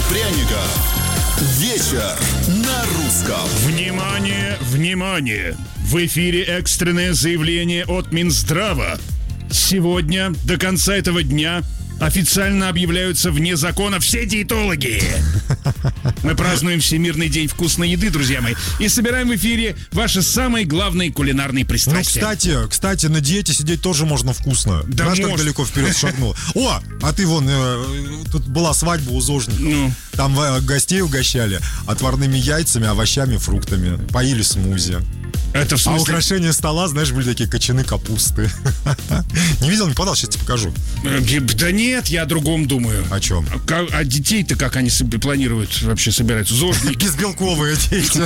Пряников. Вечер на русском. Внимание, внимание! В эфире экстренное заявление от Минздрава. Сегодня, до конца этого дня, официально объявляются вне закона все диетологи. Мы празднуем Всемирный день вкусной еды, друзья мои, и собираем в эфире ваши самые главные кулинарные пристрастия. Ну, кстати, на диете сидеть тоже можно вкусно. Да, знаешь, может. как далеко вперед шагнул. О, а ты вон, тут была свадьба у Зожников. Ну. Там гостей угощали отварными яйцами, овощами, фруктами. Поили смузи. Это в А смысле? украшения стола, знаешь, были такие кочаны капусты. Не видел, не подал, сейчас тебе покажу. Да нет, я о другом думаю. О чем? А детей-то как они планируют вообще собираются? Зожники. Безбелковые дети.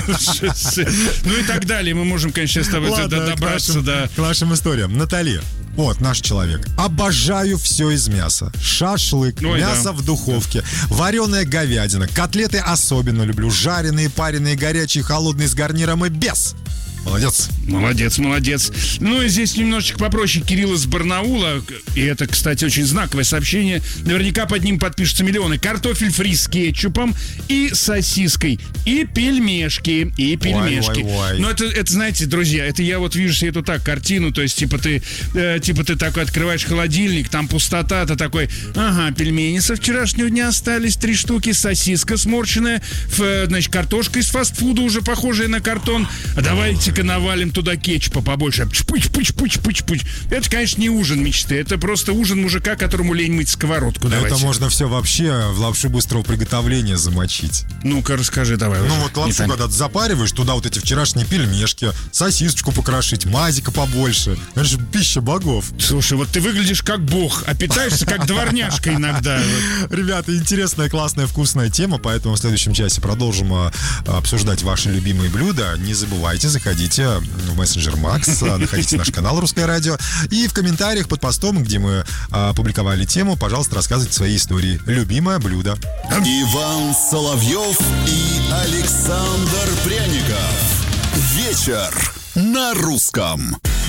Ну и так далее. Мы можем, конечно, с тобой добраться до... К нашим историям. Натали. Вот, наш человек. Обожаю все из мяса. Шашлык, Ой, мясо да. в духовке, вареная говядина, котлеты особенно люблю. Жареные, пареные, горячие, холодные, с гарниром и без. Молодец. Молодец, молодец. Ну и здесь немножечко попроще. Кирилл из Барнаула. И это, кстати, очень знаковое сообщение. Наверняка под ним подпишутся миллионы. Картофель фри с кетчупом и сосиской. И пельмешки. И пельмешки. Ой. Но это, знаете, друзья, это я вот вижу себе эту так картину. То есть, типа ты такой открываешь холодильник, там пустота, ты такой, ага, пельмени со вчерашнего дня остались 3 штуки, сосиска сморщенная, значит, картошка из фастфуда уже похожая на картон. А давайте навалим туда кетчупа побольше. Пуч-пуч-пуч-пуч-пуч. Это, конечно, не ужин мечты. Это просто ужин мужика, которому лень мыть сковородку. Давайте. Это можно все вообще в лапшу быстрого приготовления замочить. Ну-ка, расскажи давай. Ну уже. вот лапшу, когда ты запариваешь, туда вот эти вчерашние пельмешки, сосисочку покрошить, мазика побольше. Это же пища богов. Слушай, вот ты выглядишь как бог, а питаешься как дворняжка иногда. Ребята, интересная, классная, вкусная тема, поэтому в следующем часе продолжим обсуждать ваши любимые блюда. Не забывайте, заходите в мессенджер Макс, находите наш канал «Русское радио», и в комментариях под постом, где мы опубликовали тему, пожалуйста, рассказывайте свои истории. Любимое блюдо. Иван Соловьев и Александр Пряников. Вечер на русском.